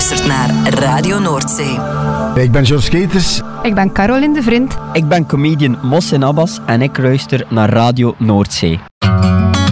luistert naar Radio Noordzee. Ik ben Jos Keters. Ik ben Caroline de Vriend. Ik ben comedian Mohsin Abbas en ik luister naar Radio Noordzee.